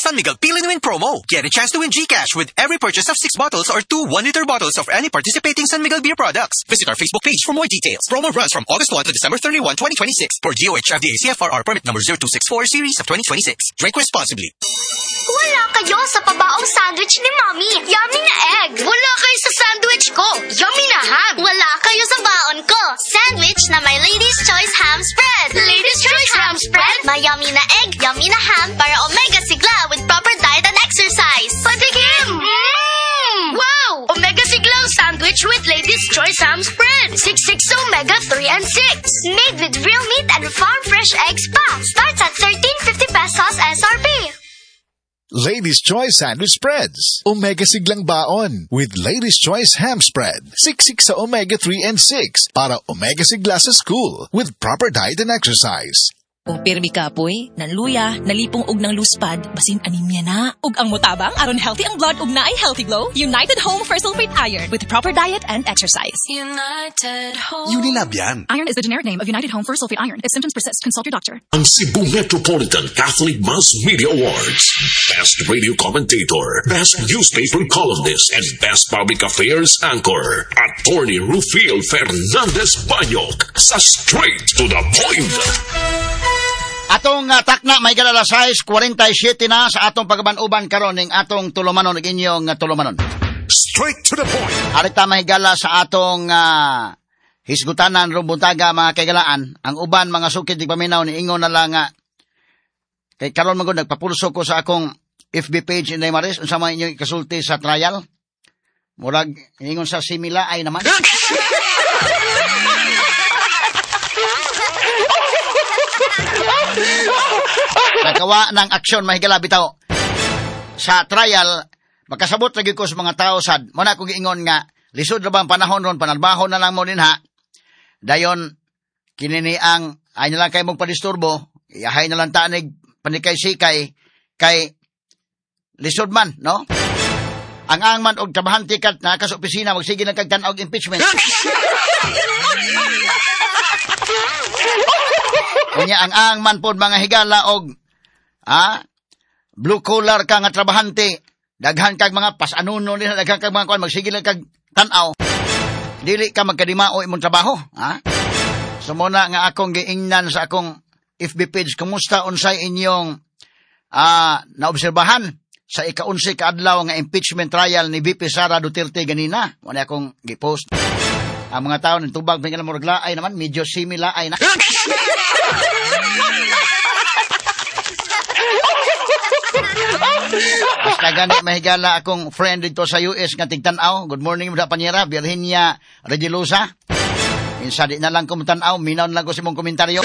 San Miguel Peel and Win promo. Get a chance to win GCash with every purchase of 6 bottles or 2 1-liter bottles of any participating San Miguel beer products. Visit our Facebook page for more details. Promo runs from August 1 to December 31, 2026 for DOH FDA CFRR permit number 0264 series of 2026. Drink responsibly. Wala kayo sa pabaong sandwich ni Mommy. Yummy na egg. Wala kayo sa sandwich ko. Yummy na ham. Wala kayo sa baon ko. Sandwich na may Lady's Choice Ham Spread. Lady's Choice Ham Spread? May yummy na egg, yummy na ham para omega sigla with proper diet and exercise. Patikim! Wow! Omega siglang sandwich with Lady's Choice Ham Spread. 66 omega 3 and 6. Made with real meat and farm fresh eggs pa. Starts at 13.50 pesos SRP. Lady's Choice Sandwich Spreads. Omega siglang baon with Lady's Choice Ham Spread. Siksik sa omega 3 and 6 para omega sigla sa school with proper diet and exercise. Kung pirmi kapoy, nanluya, nalipong og ng luspad, basin anemia na. Ug ang mutabang, aron healthy ang blood ug naay healthy glow, United Home for Sulfate Iron with proper diet and exercise. United Home. Unilab yan. Iron is the generic name of United Home for Sulfate Iron. If symptoms persist, consult your doctor. Ang Cebu Metropolitan Catholic Mass Media Awards. Best Radio Commentator, Best Newspaper Columnist, and Best Public Affairs Anchor. Attorney Rufil Fernandez Banyok sa Straight to the Point. Atong takna may galala size 47 na sa atong pagaban-uban karon ning atong tulumanon ug inyong tulumanon. Straight to the point. Arita may gala sa atong hisgutanan rumbuntaga mga kaigalaan. Ang uban mga sukid di paminaw ni ingon na lang kay karon man gud nagpapulso ko sa akong FB page Inday Maris unsa man inyong ikasulti sa trial. Murag ingon sa simila ay naman. Nagawa ng aksyon mahigala bitaw sa trial makasabot lagi ko sa mga tao sad mo na kong giingon nga lisod ra ba ang panahon ron panalbaho na lang mo dinha dayon kinini ang ay na lang kay mong padisturbo iyahay na lang tanig panikay-sikay kay lisod man no ang man og trabahan tikat na kas opisina magsige lang kag tan-og impeachment. Kunya ang man pod mga higala og blue collar ka nga trabahante daghan kag mga pasanuno nila daghan kag mga kuan magsige lang kag tan-aw dili ka magkadimao imong trabaho sumuna nga akong giingnan sa akong FB page kumusta unsay inyong naobserbahan sa ika-11 kaadlaw nga impeachment trial ni VP Sara Duterte ganina mo na akong gipost ang mga tao nitubag pingan mo raglaay naman medyo simila ay na. Basta gani mahigala akong friend dito sa US nga tigtanaw. Good morning mga panyera, Virginia Regilosa. Minsa di na lang kumtanaw, minaw lang ko si mong komentaryo.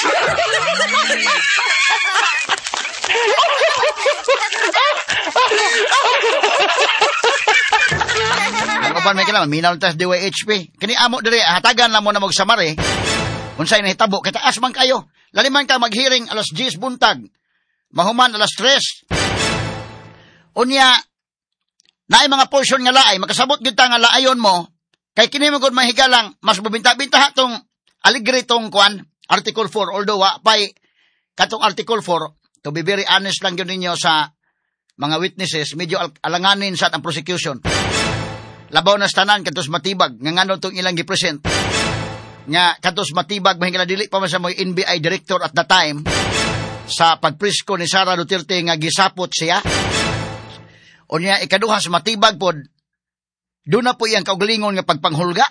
Ang uban may kailangan, minaw tas DYHP. Kini amo dire, hatagan lang mo na magsamari. Unsay nahitabo, kay taas man kayo. Laliman ka maghiring alas 10 buntag. Mahuman alas 3. Unya, naay mga portion nga laay, makasabot kita nga laayon mo, kay kini mo gud mahigalang, mas mabinta-binta tong aligre tong kuan, Article 4, although pay katong Article 4, to be very honest lang yun ninyo sa mga witnesses, medyo alanganin sa ang prosecution. Labaw na stanan, katos matibag, nga ngano itong ilang gipresent, nga katos matibag, mahingala dili pa man sa mga NBI director at the time, sa pagprisko ni Sara Duterte nga gisapot siya, o niya ikaduha sa matibag pod, doon na po iyang kaugalingon nga pagpanghulga,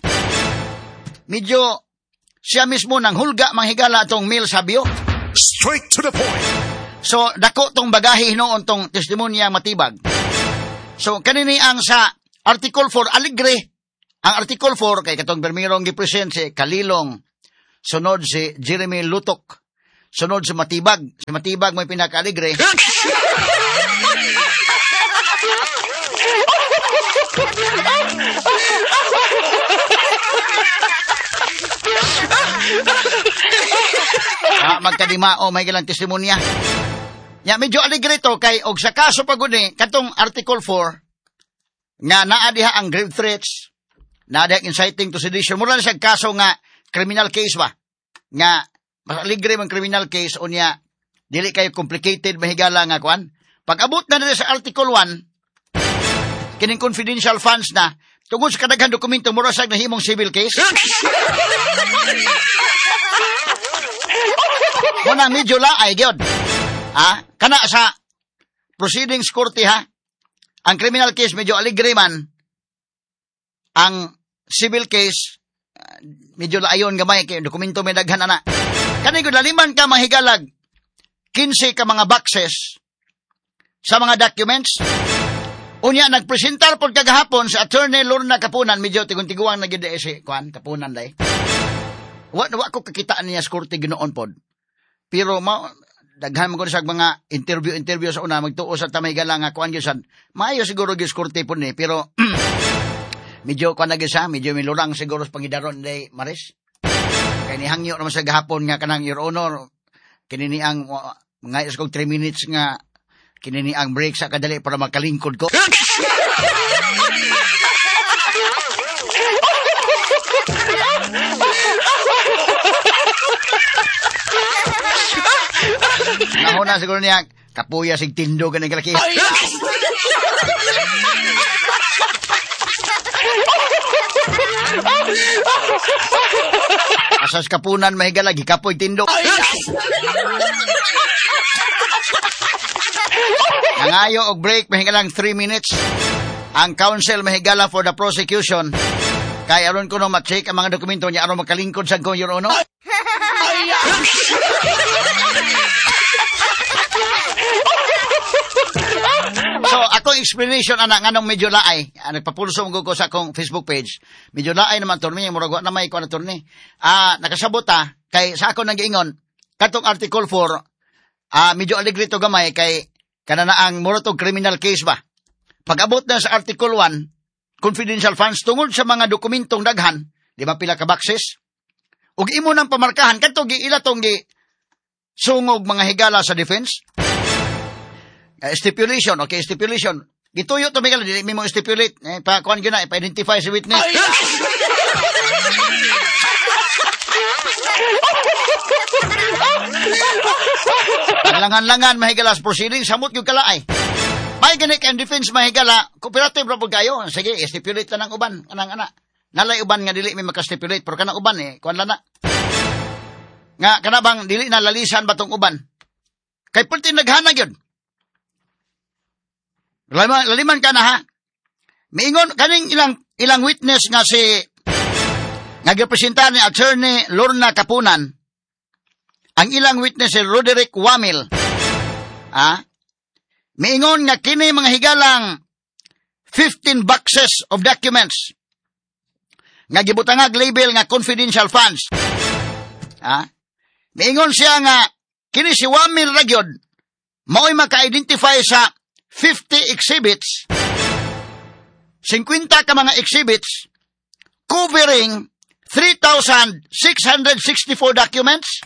medyo siya mismo nang hulga manghigala atong Mil Sabio. Straight to the point. So, dako tong bagahe noon tong testimonya matibag. So, kanini ang sa Article 4, aligre. Ang Article 4, kay katong permirong gipresent si Kalilong, sunod si Jeremy Lutok, sunod si Matibag. Si Matibag may pinaka-aligre. Magkadimao, may galang testimonya. Ya, medyo aligre to kay og sa kaso paguni katong Article 4 nga naa diha ang grave threats, naa diha inciting to sedition. Mura na siya kaso nga criminal case ba? Nga mas aligre man criminal case unya dili kayo complicated mahigala nga kuan Pag-abot na nila sa Article 1, kining confidential funds na, tungod sa kadaghan dokumento, murasag na himong civil case. Muna medyo laay, gyud. Kana sa proceedings korte, ha? Ang criminal case, medyo aligre man. Ang civil case, medyo laayon gamay, kaya dokumento may daghan na. Kani ko daliman ka mahigalag, 15 ka mga boxes sa mga documents. Unya, nagpresentar po kagahapon sa Attorney Lorna Kapunan, medyo tigun-tiguang na gida si Kuan Kapunan day. Wa ko kakitaan niya sa korte ginoon pod. Pero daghan mo ko sa mga interview sa una, magtuo sa tamay gala nga kuan gyud. Maayo siguro gyud korte pod ni, pero medyo kuan na gyud sa, medyo milurang siguro sa pangidaron day Maris. Kay ni hangyo naman sa gahapon nga kanang Your Honor, kinini ang mga iskog 3 minutes nga kinini ang break sa kadali para makalingkod ko. Nahuna siguro niya, kapuya sig tindo ganang kalaki. Asas Kapunan mahigala, gikapoy tindo. Nangayo og break, mahigalang 3 minutes. Ang counsel mahigala for the prosecution. Kaya aron ko no ma-check ang mga dokumento niya, aron makalingkod sa ko, Your Honor. So, ako explanation anak nganong medyo laay. Nagpapulso mo ko sa akong Facebook page. Medyo laay naman turni, murag na may ko na turni. Nakasabot kay sa ako nag-iingon katong Article 4, medyo aligre to gamay kay kanana ang murag criminal case ba. Pag-abot na sa Article 1, confidential funds tungod sa mga dokumentong daghan, di ba pila ka boxes? Ug imo nang pamarkahan kadto giila tong sungog mga higala sa defense. Stipulation, okay, stipulation. Gituyo to Miguel, dili mo stipulate. Pa kuan gyud na, pa-identify si witness. Langan-langan mahigala sa proceeding, samot gyud kalaay. May gani kay defense mahigala, cooperative ra pud kayo. Sige, stipulate ta nang uban, kanang ana. Nalay uban nga dili may maka-stipulate, pero kanang uban kuan lana. Nga kana bang dili na lalisan batong uban. Kay pulti naghana gyud. Laliman ka na ha. Miingon kaning ilang witness nga si nagrepresenta ni Attorney Lorna Kapunan. Ang ilang witness si Roderick Wamil. Miingon nga kini mga higalang 15 boxes of documents nga gibutangag label nga confidential funds. Miingon siya nga kini si Wamil ragyod mao'y maka-identify sa 50 exhibits, 50 ka mga exhibits, covering 3,664 documents.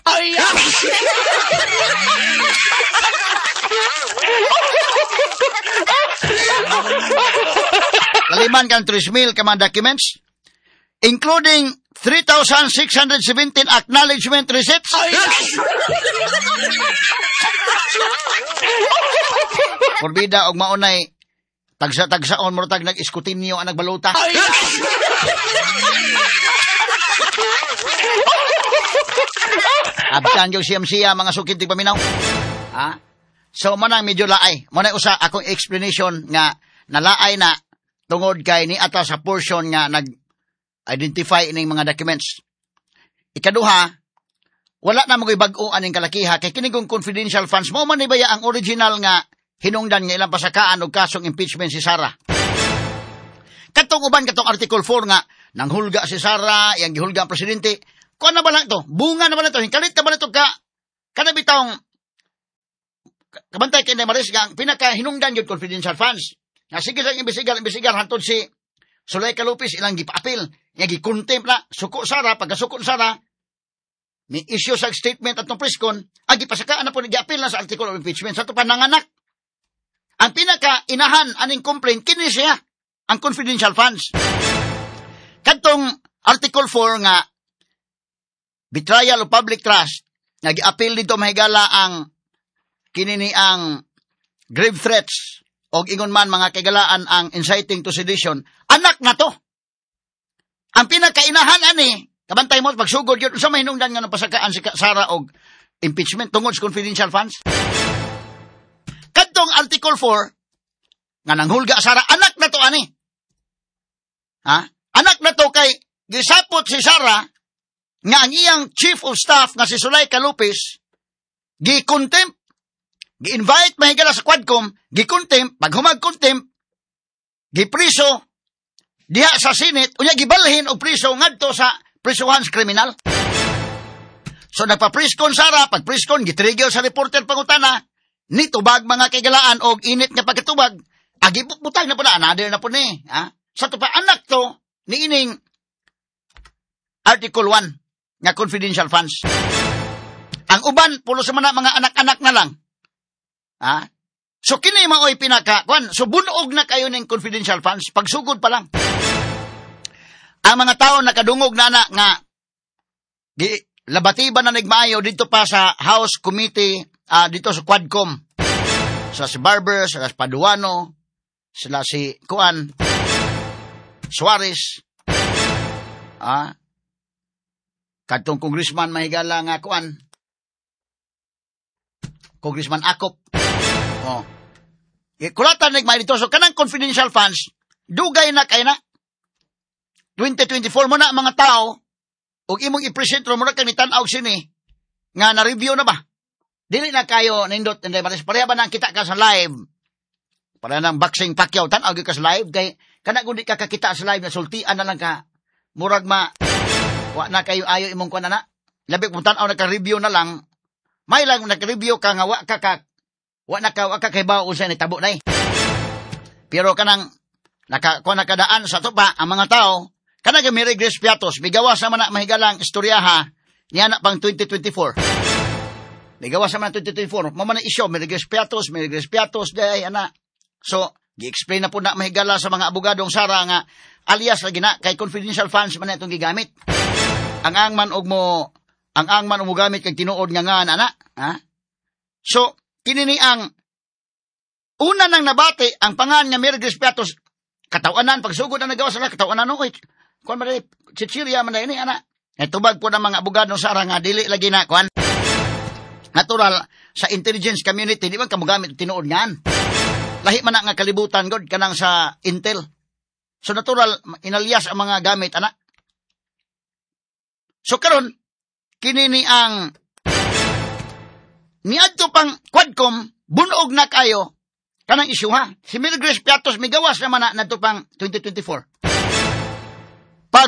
Laliman kang 3,000 ka mga documents, including 3,617 acknowledgement receipts. Porbida og maunay tagsa-tagsaon mo tag nag-iskutinyo ang nagbaluta. Abtan yung siyam-siya mga sukid ti paminaw. So manang medyo laay. Mo na usa akong explanation nga nalaay na tungod kay ni ata sa portion nga nag-identify ining mga documents. Ikaduha, wala na mo bag-o aning kalakiha kay kining confidential funds mo man ibaya ang original nga hinungdan nga ilang pasakaan og kasong impeachment si Sara. Katong uban katong Article 4 nga nanghulga si Sara, yang gihulga ang presidente. Kuan na ba lang to? Bunga na ba lang to? Hingkalit na ba lang to kana bitawng kabantay kay Maris nga pinaka hinungdan gyud confidential funds. Nga sige sa imbestigar hantod si Zuleika Lopez ilang gipaapil, nga gi-contempt na suko Sara, pagkasuko Sara may issue sa statement atong preskon, pasakaan na po nag-appeal na sa article of impeachment sa ito pananganak. Ang pinaka-inahan aning complaint, kini siya, ang confidential funds. Kadtong article 4 nga, betrayal of public trust, nag-appeal dito mahigala ang kinini ang grave threats, o ingon man mga kagalaan ang inciting to sedition, anak na to. Ang pinakainahan ani, kabantay mo, pagsugod yun, sa mahinungdan nga napasakaan si Sara og impeachment tungod sa confidential funds. Kadtong Article 4, nga nanghulga Sara, anak na to ani. Anak na to kay gisapot si Sara nga ang iyang chief of staff nga si Zuleika Lopez gi-contempt, gi-invite mahigala sa Quadcom, gi-contempt, pag humag-contempt, gi-priso diha sa Senate, unya gibalhin og priso ngadto sa prisuhan sa kriminal. So nagpa-priskon Sara, pag priskon gitrigger sa reporter pangutana, ni tubag mga kagalaan og init nga pagkatubag, agi butang na po na, another na po ni. Sa to pa anak to ni ining Article 1 nga confidential funds. Ang uban pulo sa mga anak-anak na lang. So kini maoy pinaka so bunog na kayo ning confidential funds pagsugod pa lang. Ang mga tao nakadungog na nga labatiban na nagmaayo dito pa sa House Committee dito sa Quadcom. Sila si Barber, sila si Paduano, sila si Suarez, kadtong congressman mahigala nga Congressman Akop. Kulatan nagmay dito. So kanang confidential funds, dugay na kay na. 2024 mo na mga tao, ug imong i-present mo na kang nitan-aw sini, nga na-review na ba? Dili na kayo nindot, hindi maris pareha ba nang kita ka sa live? Pareha nang boxing Pacquiao, tan-aw ka sa live, kay kana kung di ka kakita sa live, na sultian na lang ka, murag wa na kayo ayo imong kuan na. Labi kung tan-aw naka-review na lang, may lang naka-review ka nga wa ka kay bawo sa ni tabo nay. Pero kanang nakadaan sa tupa ang mga tao, kanang Mary Grace Piatos, bigawas naman na mahigalang istoryaha niya na pang 2024. Bigawas naman na 2024. Mama na isyo, Mary Grace Piatos, day, ana. So, gi-explain na po na mahigala sa mga abogadong Sara nga alias lagi na kay confidential funds man na itong gigamit. Ang angman og mo gamit kay tinuod nga ana. So, kinini ang una nang nabati ang pangan nga Mary Grace Piatos, katawanan pagsugod na nagawa sila katawanan no kon man Chichiria man ini ana. Tubag po ng mga abogado Sara nga dili lagi na kuan. Natural sa intelligence community di ba kamugamit tinuod ngan. Lahi man nga kalibutan god kanang sa intel. So natural inalyas ang mga gamit ana. So karon kinini ang niadto pang Quadcom bunog na kayo kanang isyu ha. Si Mary Grace Piatos migawas naman na nadto pang 2024. Pag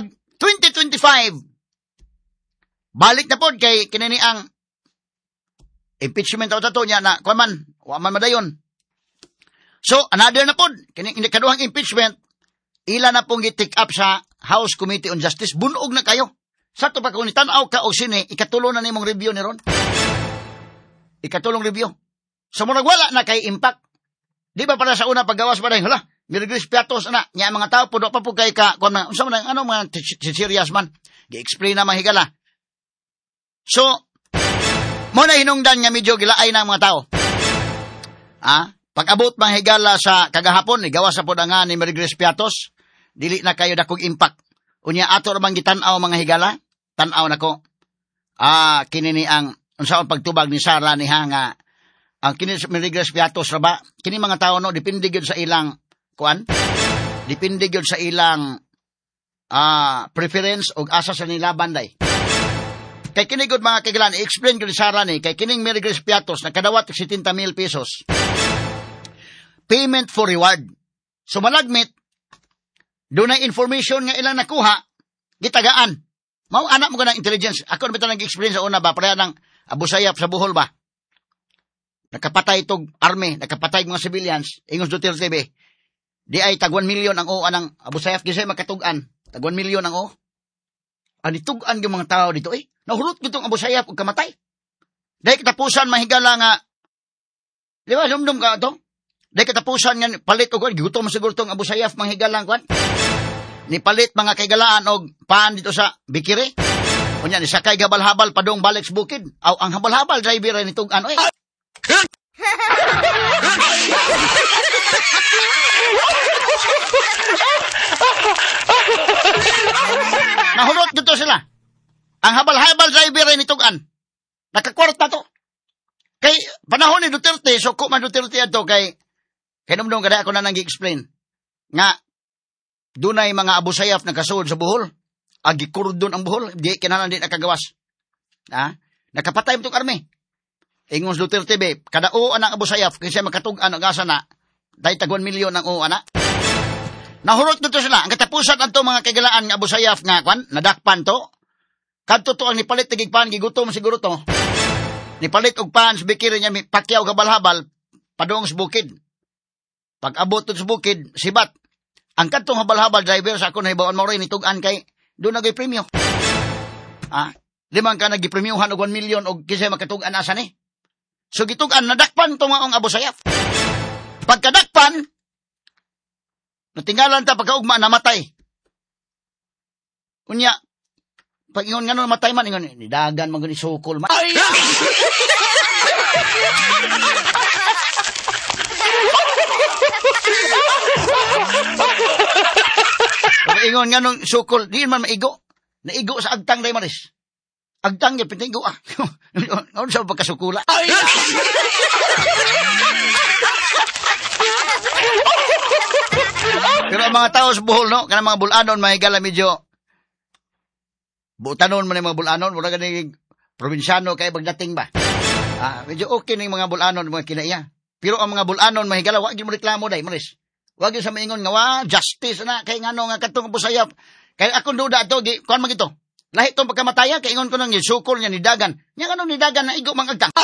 2025 balik na pod kay kinini ang impeachment auto niya na kuan man wa man madayon. So another na pod kini kaduhang impeachment ila na pong gi-take up sa House Committee on Justice bunog na kayo. Sa to pa kung tan-aw ka og sini ikatulo na nimong review ni ron. Ikatulong review. So murag wala na kay impact. Di ba para sa una paggawas pa rin, hala, Mary Grace Piatos, nya mga tao, puno pa po kay ka, unsa man ano mga serious man, gi-explain na mahigala. So, mo na hinungdan nga medyo gilaay na mga tao. Pag-abot mahigala sa kagahapon, gawas sa po nga ni Mary Grace Piatos, dili na kayo dakog impact. Unya ato ramang gitan-aw mga higala, tan-aw nako. Kinini ang unsaon pagtubag ni Sara ni nga ang kini Mary Grace Piatos ra ba kini mga tao no depende gyud sa ilang kuan, depende gyud sa ilang preference og asa sa nilaban day. Kay kini gud mga kaigalan i-explain gyud ni Sara ni kay kining Mary Grace Piatos nakadawat og 70,000 pesos payment for reward. So malagmit dunay information nga ilang nakuha gitagaan. Mao anak mo ganang intelligence. Ako na bitaw nag-explain sa una ba pareha nang Abu Sayyaf sa Bohol ba? Nakapatay itong army, nakapatay mga civilians, ingos Duterte TV. Di ay tag 1 million ang o anang Abu Sayyaf, di siya makatugan. Tag 1 million ang o. Anitugan yung mga tao dito nahulot gitong Abu Sayyaf og kamatay. Dahil katapusan mahigala nga, di ba, lumdum ka ito? Dahil katapusan nga palit o kwan, gutom siguro itong Abu Sayyaf mahigala kwan. Ni palit mga kaigalaan og paan dito sa Bikiri. Kunya ni sakay habal-habal padong balik sa bukid. Aw ang habal-habal driver ni tug ano driver ay nitugan. Nakakwarta to. Kay panahon ni Duterte, suko man Duterte ato kay kinumdum kada ako na nang gi-explain nga dunay mga Abu Sayyaf nagkasuod sa Bohol. Agi kurdon ang Bohol, di kinalan din nakagawas. Nakapatay mo itong army. Ingon sa Duterte, kada uan ang Abu Sayyaf, kasi makatug-an ang asa na, dahil tag 1 million ang uan na. Nahurot nito sila, ang katapusan ang to mga kagalaan ng Abu Sayyaf nga, nadakpan to. Kadto to ang nipalit, tigigpan, gigutom siguro to. Nipalit og pan, sabikirin niya, pakyaw kabal-habal, padung sa bukid. Pag abot to sa bukid, sibat. Ang kadtong habal-habal driver sa ako na hibawan mo rin, nitugan kay, doon nagay premyo. Limang ka nag-premiuhan og 1 million og kisay makatugan asa ni. So gitugan nadakpan to maong Abu Sayyaf. Pagkadakpan natinggalan ta pagkaugma namatay. Unya pag ingon ngano namatay man ingon ni dagan man gani sukol man. Pag ingon ngano sukol di man maigo. Naigo sa agtang day maris. Agtang niya, pintigo Ano sa pagkasukula? Pero ang mga tao sa Bohol, no? Kanang mga bulanon, mahigala medyo butanon man yung mga bulanon. Wala ka naging probinsyano kaya pagdating ba? Medyo okay na yung mga bulanon, mga kinaiya. Pero ang mga bulanon, mahigala, wag yung reklamo day, maris. Wag yung sa maingon nga, justice na, kaya nga no, nga katong Abu Sayyaf. Kaya akong duda ito, kuhan mag ito. Lahit itong pagkamataya, kaya ingon ko nang sukol niya ni Dagan. Niya anong ni Dagan na igo mang agtang.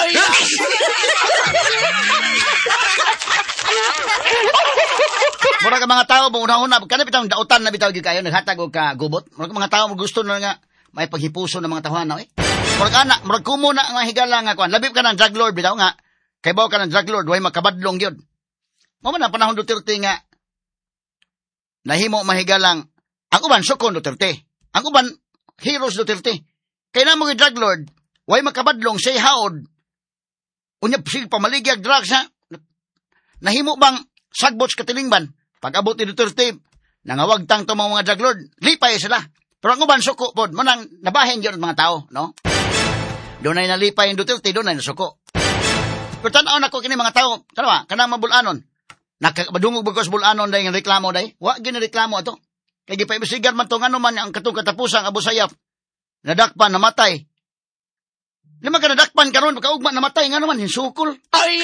Mura ka mga tao, una-una, kana bitang dautan na bitaw kayo, naghatag o ka gubot. Mura ka mga tao, gusto na nga, may paghipuso ng mga tahuan na, mura kumo na nga higala nga, labib ka ng drug lord, bitaw nga, kay bawa ka ng drug lord, way makabadlong yun. Mama na, panahon Duterte nga, nahimo mahigalang, ang uban, sukon Duterte. Ang uban, heroes Duterte. Kaya na mga drug lord, way makabadlong, say haod, unya sige pamaligyag drugs ha, nahimo bang sagbots katilingban, pag abot ni Duterte, nangawagtang to mga drug lord, lipay sila. Pero ang uban, suko po, manang nabahin yun mga tao, no? Doon ay nalipay yung Duterte, doon ay nasuko. Pero tanaw na ko kini mga tao, tanawa, kanang mabulanon, nakabadungog bagos bulanon dahil yung reklamo dahil, wag ginareklamo ito. Kaya gipaibisigan man itong ano man ang katong katapusang Abu Sayyaf. Nadakpan, namatay. Lima ka nadakpan karon makaugma namatay nga naman, yung sukol. Ay!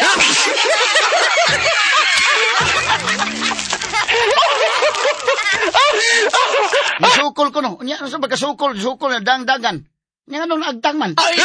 Nasukol ko no. Ano sa pagkasukol? Sukol na dang-dagan. Nga anong naagtang man. Ay!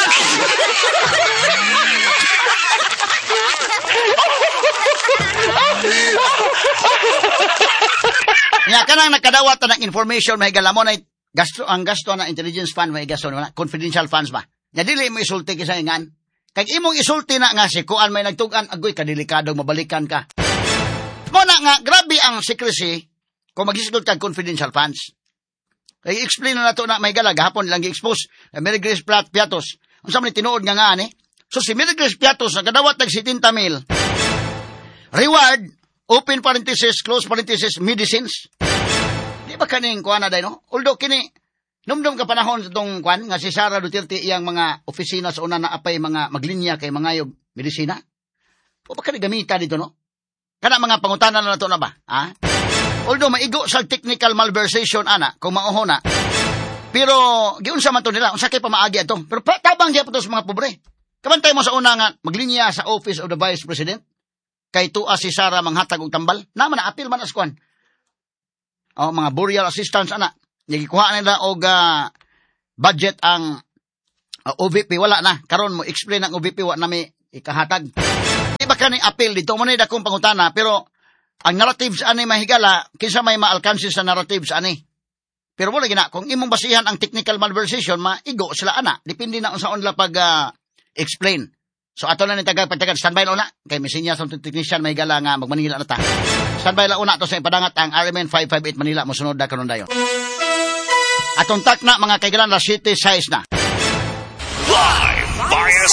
Nga kanang nakadawat ng information mahigala mo na ang gasto na intelligence fund may gasto na confidential funds ba. Nya dili mo isulti kisa ngan. Kay imong isulti na nga si kuan may nagtugan agoy kadelikado mabalikan ka. Mo na nga grabe ang secrecy kung maghisgot kag confidential funds. Kay explain na nato na mahigala gahapon lang gi-expose Mary Grace Piatos. Unsa man tinuod nga ani? So si Mary Grace Piatos nakadawat ng 70,000. Reward open parenthesis, close parenthesis, medicines. Di ba kaning kuha na day, no? Although kini, numdum ka panahon sa itong kuhan, nga si Sara Duterte iyang mga opisina sa una na apay mga maglinya kay mga yog medisina. O ba gamita dito, no? Kana mga pangutanan na ito na ba? Although maigo sa technical malversation, ana, kung mauho na. Pero, giunsa man to nila, unsa kay pamaagi ito. Pero tabang siya pa sa mga pobre. Kamantay mo sa una nga, maglinya sa Office of the Vice President. Kay tuas si Sara manghatag og tambal, naman na apil man askuan. Mga burial assistance ana. Nagikuha nila og budget ang OVP wala na. Karon mo explain ang OVP wa na may ikahatag. Di ba kani apil dito mo na dakong pangutana pero ang narratives ani mahigala kinsa may maalkansi sa narratives ani. Pero wala gina kung imong basihan ang technical malversation maigo sila ana. Depende na unsa onla pag explain. So ato na ni tagapagtagan standby na una kay misinya sa technician may gala nga magmanila na ta. Standby la una to sa ipadangat ang RMN 558 Manila mosunod da karon dayon. Atong tak na mga kaigalan la city size na. Live via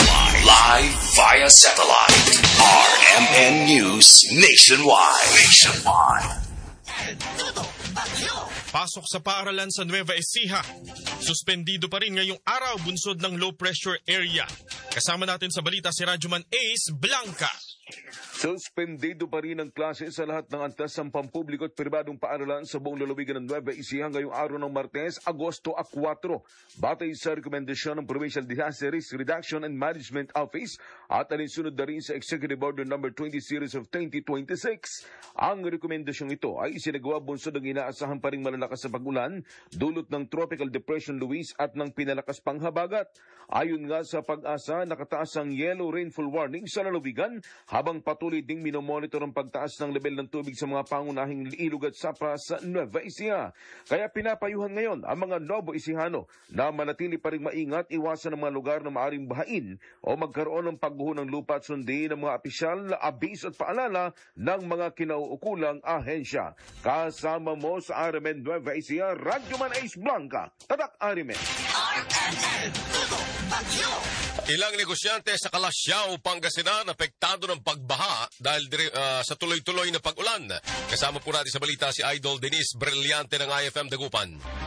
satellite. RMN News Nationwide. Pasok sa paaralan sa Nueva Ecija. Suspendido pa rin ngayong araw bunsod ng low pressure area. Kasama natin sa balita si Radyoman Ace Blanca. Suspendido pa rin ang klase sa lahat ng antas ng pampubliko at pribadong paaralan sa buong lalawigan ng Nueva Ecija ngayong araw ng Martes, Agosto 4. Batay sa rekomendasyon ng Provincial Disaster Risk Reduction and Management Office at alinsunod na rin sa Executive Order No. 20 Series of 2026. Ang rekomendasyong ito ay isinagawa bunsod ng inaasahan pa rin malalakas na pag-ulan dulot ng Tropical Depression Luis at ng pinalakas pang habagat. Ayon nga sa Pag-asa, nakataas ang yellow rainfall warning sa lalawigan habang patuloy ding minomonitor ang pagtaas ng level ng tubig sa mga pangunahing ilog at sapa sa Nueva Ecija. Kaya pinapayuhan ngayon ang mga Nuevo Ecijano na manatili pa rin maingat, iwasan ang mga lugar na maaring bahain o magkaroon ng pagguho ng lupa at sundin ng mga opisyal na abis at paalala ng mga kinauukulang ahensya. Kasama mo sa RMN Nueva Ecija, Radyoman Ace Blanca, Tatak RMN. Ilang negosyante sa Calasiao, Pangasinan apektado ng pagbaha dahil sa tuloy-tuloy na pag-ulan. Kasama po natin sa balita si Idol Denise Brillante ng IFM Dagupan.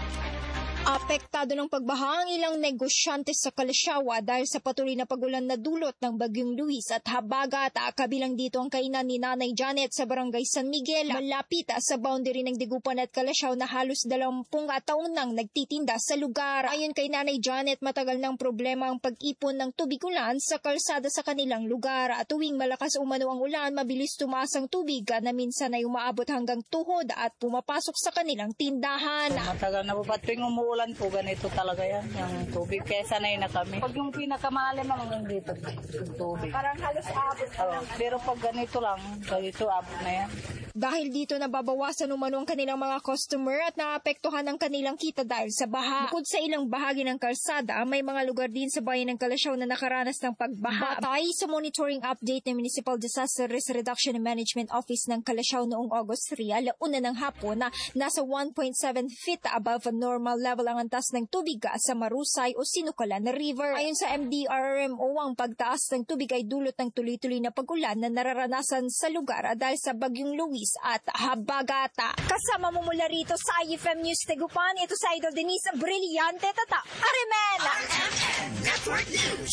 Apektado ng pagbaha ang ilang negosyante sa Calasiao dahil sa patuloy na pag-ulan na dulot ng Bagyong Luis at habagat. Kabilang dito ang kainan ni Nanay Janet sa Barangay San Miguel, malapit sa boundary ng Dagupan at Calasiao na halos 20 taon nang nagtitinda sa lugar. Ayon kay Nanay Janet, matagal ng problema ang pag-ipon ng tubig ulan sa kalsada sa kanilang lugar. At tuwing malakas umano ang ulan, mabilis tumaas ang tubig na minsan ay umaabot hanggang tuhod at pumapasok sa kanilang tindahan. Matagal na po ba tuwing umuulan po ganito talaga yan, yung tubig. Kaya sanay na kami. Pag yung pinakamalalim ang dito, yung tubig. Parang halos abot na lang. Pero pag ganito lang, ganito abot na yan. Dahil dito nababawasan umano ang kanilang mga customer at naapektuhan ang kanilang kita dahil sa baha. Bukod sa ilang bahagi ng kalsada, may mga lugar din sa bayan ng Calasiao na nakaranas ng pagbaha. Batay sa monitoring update ng Municipal Disaster Risk Reduction and Management Office ng Calasiao noong August 3, alauna ng hapon na nasa 1.7 feet above normal level ang antas ng tubig sa Marusay o Sinukalan River. Ayon sa MDRRMO, ang pagtaas ng tubig ay dulot ng tuloy-tuloy na pag-ulan na nararanasan sa lugar dahil sa Bagyong Luis at habagata. Kasama mo mula rito sa IFM News Dagupan, ito sa Idol Denise Brillante, Tata Arimen. Network News.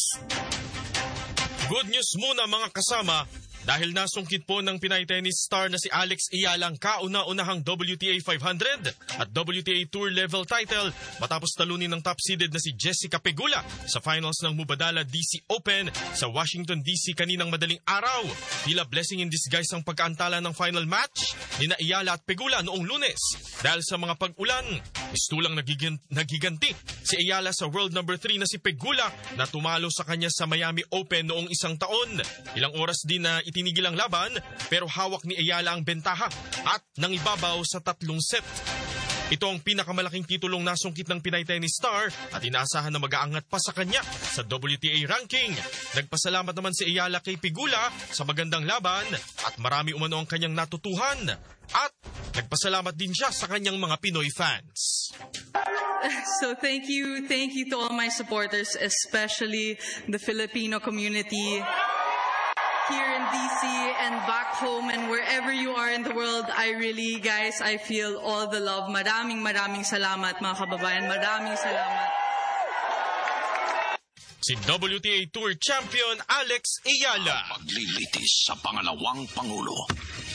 Good news muna mga kasama. Dahil nasungkit po ng Pinay tennis star na si Alex Iyalang kauna-unahang WTA 500 at WTA Tour level title matapos talunin ng top-seeded na si Jessica Pegula sa finals ng Mubadala DC Open sa Washington DC kaninang madaling araw. Tila blessing in disguise ang pagkaantala ng final match ni na Iyala at Pegula noong Lunes. Dahil sa mga pag-ulan, mistulang nagiganti si Iyala sa world number 3 na si Pegula na tumalo sa kanya sa Miami Open noong isang taon. Ilang oras din na itinigil ang laban pero hawak ni Ayala ang bentaha at nangibabaw sa 3 set. Ito ang pinakamalaking titulong nasungkit ng Pinay tennis star at inaasahan na mag-aangat pa sa kanya sa WTA ranking. Nagpasalamat naman si Ayala kay Pegula sa magandang laban at marami umano ang kanyang natutuhan at nagpasalamat din siya sa kanyang mga Pinoy fans. So thank you to all my supporters, especially the Filipino community here in DC and back home and wherever you are in the world. I feel all the love. Maraming salamat mga kababayan. Maraming salamat. Si WTA Tour Champion Alex Ayala. Paglilitis sa pangalawang Pangulo.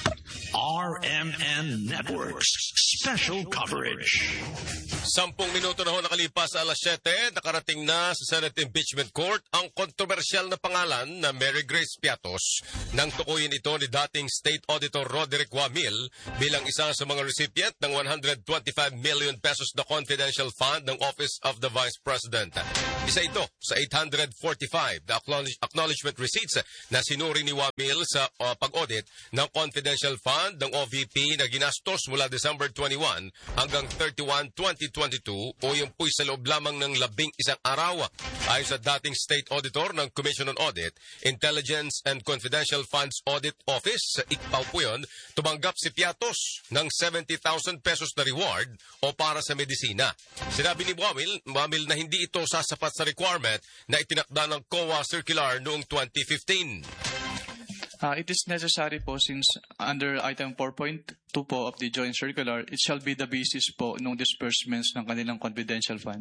RMN Networks Special Coverage. 10 minuto na ho nakalipas sa alas 7, nakarating na sa Senate Impeachment Court ang kontrobersyal na pangalan na Mary Grace Piatos nang tukuyin ito ni dating State Auditor Roderick Wamil bilang isa sa mga recipient ng 125 million pesos na confidential fund ng Office of the Vice President. Isa ito sa 845 na acknowledgement receipts na sinuri ni Wamil sa pag-audit ng confidential fund ng OVP na ginastos mula December 21 hanggang 31, 2022 o yung puy sa loob lamang ng 11 araw. Ayon sa dating State Auditor ng Commission on Audit, Intelligence and Confidential Funds Audit Office, ICPAW po yun, tumanggap si Piatos ng 70,000 pesos na reward o para sa medisina. Sinabi ni Wamil na hindi ito sasapat sa requirement na itinakda ng COA Circular noong 2015. It is necessary po since under item 4.2 po of the joint circular, it shall be the basis po ng disbursements ng kanilang confidential fund.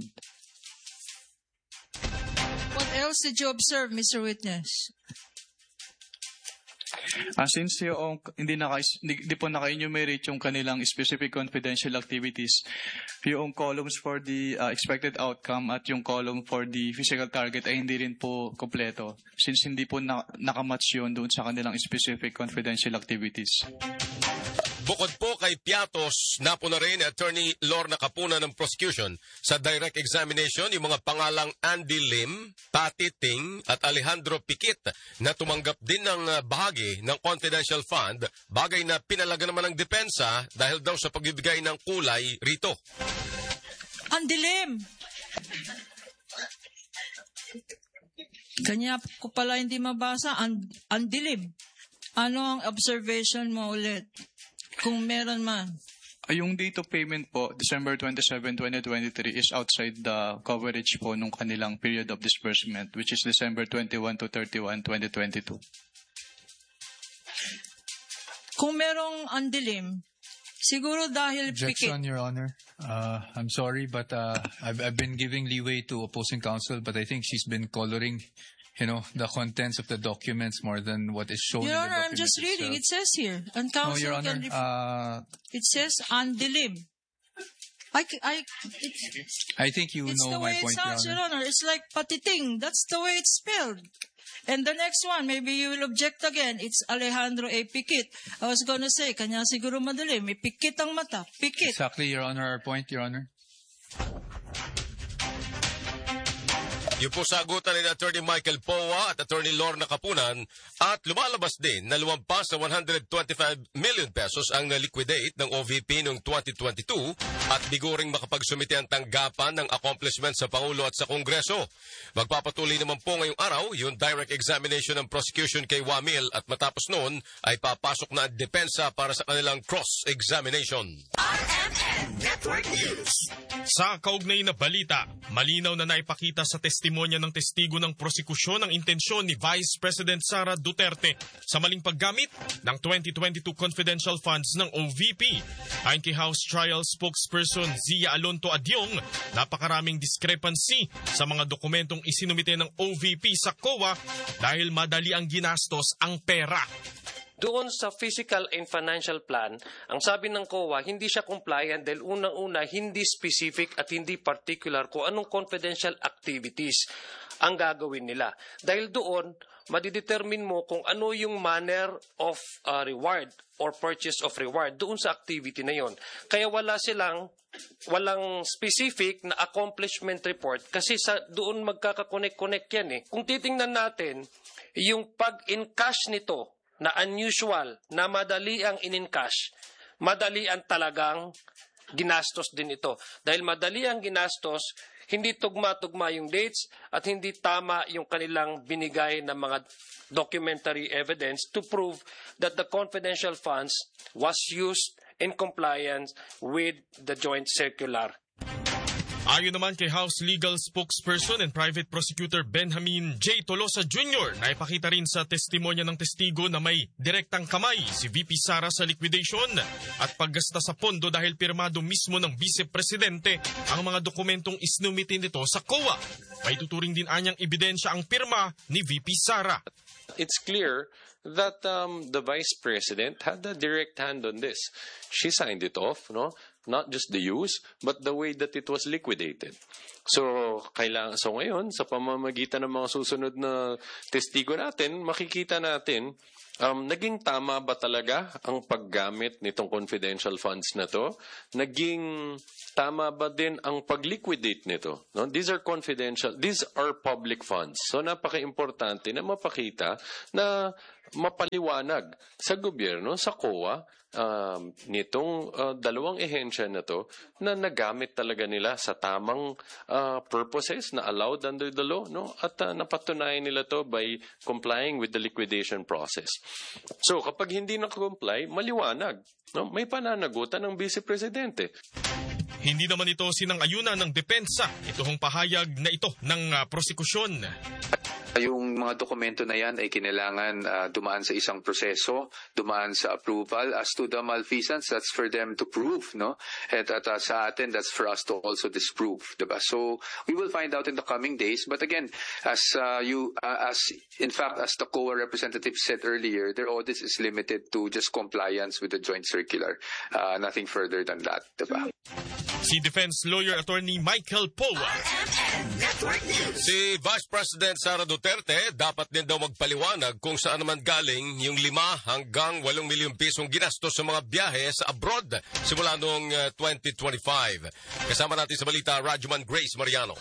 What else did you observe, Mr. Witness? Since yung hindi po naka-enumerate yung kanilang specific confidential activities, yung columns for the expected outcome at yung column for the physical target ay hindi rin po kompleto since hindi po nakamatch yun doon sa kanilang specific confidential activities. Bukod po kay Piatos, napo na rin ni Attorney Lorna Capuna ng prosecution sa direct examination yung mga pangalang Andy Lim, Patty Ting at Alejandro Piquit na tumanggap din ng bahagi ng confidential fund, bagay na pinalaga naman ng depensa dahil daw sa pagbibigay ng kulay rito. Andy Lim! Kanya ko pala hindi mabasa. Andy Lim. Ano ang observation mo ulit? Kung meron man. Yung date of payment po, December 27, 2023 is outside the coverage po nung kanilang period of disbursement, which is December 21 to 31, 2022. Kung merong andilim, siguro dahil Objection, Your Honor. I'm sorry, but I've been giving leeway to opposing counsel, but I think she's been coloring the contents of the documents more than what is shown. Your in the Honor, I'm just reading. It says here. And counsel Your Honor, it says andilim. I think you know my point, Your Honor. Your Honor. It's like patiting. That's the way it's spelled. And the next one, maybe you will object again. It's Alejandro A. Piquit. I was gonna say, kanya siguro madali. May pikit ang mata. Piquit. Exactly, Your Honor. Our point, Your Honor. Yung po sagutan ni Attorney Michael Poa at Attorney Lorna Capunan at lumalabas din na lumampas sa 125 million pesos ang liquidate ng OVP noong 2022 at biguring makapagsumite ang tanggapan ng accomplishment sa Pangulo at sa Kongreso. Magpapatuloy naman po ngayong araw yung direct examination ng prosecution kay Wamil at matapos noon ay papasok na ang depensa para sa kanilang cross-examination. RMN Network News. Sa kaugnay na balita, malinaw na naipakita sa testimonya ng testigo ng prosekusyon ang intensyon ni Vice President Sara Duterte sa maling paggamit ng 2022 confidential funds ng OVP. Ayon kay House Trial Spokesperson Zia Alonto Adyong, napakaraming discrepancy sa mga dokumentong isinumite ng OVP sa COA dahil madali ang ginastos ang pera. Doon sa physical and financial plan, ang sabi ng COA, hindi siya compliant dahil unang-una hindi specific at hindi particular kung anong confidential activities ang gagawin nila. Dahil doon, madidetermine mo kung ano yung manner of reward or purchase of reward doon sa activity na yon. Kaya walang specific na accomplishment report kasi sa doon magkakakonek-connect yan eh. Kung titingnan natin, yung pag-encash nito, na unusual, na madali ang in-encash, madali ang talagang ginastos din ito. Dahil madali ang ginastos, hindi tugma-tugma yung dates at hindi tama yung kanilang binigay na mga documentary evidence to prove that the confidential funds was used in compliance with the joint circular. Ayon naman kay House Legal Spokesperson and Private Prosecutor Benjamin J. Tolosa Jr. na ipakita rin sa testimonya ng testigo na may direktang kamay si VP Sara sa liquidation at paggasta sa pondo dahil pirmado mismo ng Vice Presidente ang mga dokumentong isnumitin nito sa COA. May tuturing din anyang ebidensya ang pirma ni VP Sara. It's clear that the Vice President had a direct hand on this. She signed it off, no? Not just the use, but the way that it was liquidated. So ngayon, sa pamamagitan ng mga susunod na testigo natin, makikita natin naging tama ba talaga ang paggamit nitong confidential funds na to? Naging tama ba din ang pag-liquidate nito? No? These are confidential. These are public funds. So napaka-importante na mapakita na mapaliwanag sa gobyerno, sa COA, nitong dalawang ehensya na to na nagamit talaga nila sa tamang purposes na allowed under the law, no? At napatunayan nila to by complying with the liquidation process. So kapag hindi nakakomply, maliwanag, no? May pananagutan ng Vice Presidente. Hindi naman ito sinang-ayunan ng depensa. Ito hong pahayag na ito ng prosekusyon. Yung mga dokumento na yan ay kinailangan dumaan sa isang proseso, dumaan sa approval. As to the malfeasance, that's for them to prove, no? At sa atin, that's for us to also disprove, diba? So we will find out in the coming days. But again, as the COA representative said earlier, their audit is limited to just compliance with the joint circular. Nothing further than that, diba? Si Defense Lawyer Attorney Michael Powa. Si Vice President Sara Duterte dapat din daw magpaliwanag kung saan naman galing yung 5 hanggang 8 milyong pisong ginastos sa mga biyahe sa abroad simula noong 2025. Kasama natin sa balita, Rajuman Grace Mariano.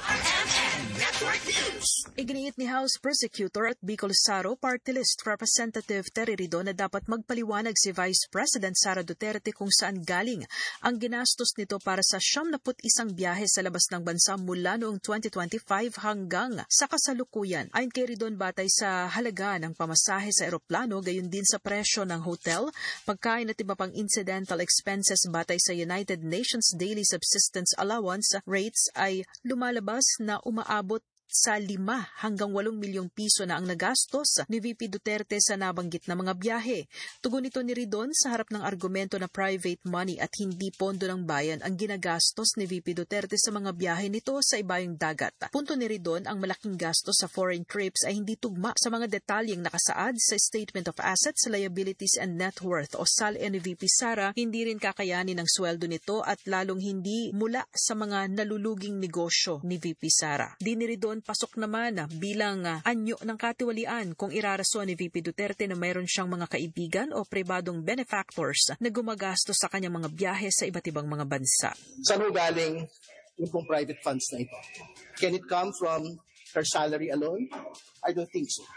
Iginiit ni House Prosecutor at Bicol Saro Party List Representative Terry Ridon na dapat magpaliwanag si Vice President Sara Duterte kung saan galing ang ginastos nito para sa 71 biyahe sa labas ng bansa mula noong 2025 hanggang sa kasalukuyan. Ayon kay Ridon, batay sa halaga ng pamasahe sa eroplano, gayon din sa presyo ng hotel, pagkain at iba pang incidental expenses batay sa United Nations Daily Subsistence Allowance rates ay lumalabas na umaabot sa 5 hanggang 8 milyong piso na ang nagastos ni VP Duterte sa nabanggit na mga biyahe. Tugon nito ni Ridon sa harap ng argumento na private money at hindi pondo ng bayan ang ginagastos ni VP Duterte sa mga biyahe nito sa ibayong dagat. Punto ni Ridon, ang malaking gastos sa foreign trips ay hindi tugma sa mga detalyeng nakasaad sa Statement of Assets, Liabilities and Net Worth o SALE ni VP Sara. Hindi rin kakayanin ng sweldo nito at lalong hindi mula sa mga naluluging negosyo ni VP Sara. Di ni Ridon pasok naman bilang anyo ng katiwalian kung irarason ni VP Duterte na mayroon siyang mga kaibigan o pribadong benefactors na gumagastos sa kanyang mga biyahe sa iba't ibang mga bansa. Saan ho galing yung pong private funds na ito? Can it come from her salary alone? I don't think so.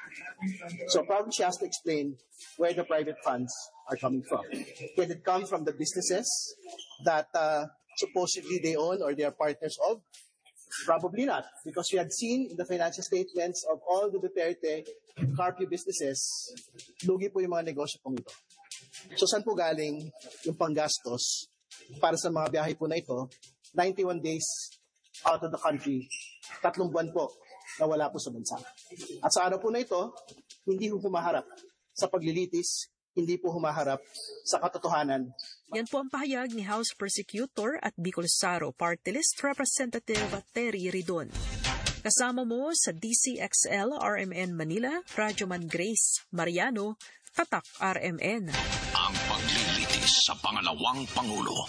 So probably she has to explain where the private funds are coming from. Can it come from the businesses that supposedly they own or they are partners of? Probably not, because we had seen in the financial statements of all the Duterte Carpio businesses, lugi po yung mga negosyo pong ito. So saan po galing yung panggastos para sa mga biyahe po na ito? 91 days out of the country, 3 buwan po na wala po sa bansa. At sa araw po na ito, hindi po humaharap sa paglilitis, hindi po humaharap sa katotohanan. Yan po ang pahayag ni House Prosecutor at Bicol Saro Party List Representative Terry Ridon. Kasama mo sa DCXL RMN Manila, Rajuman Grace Mariano, Tatak RMN. Ang paglilitis sa pangalawang Pangulo.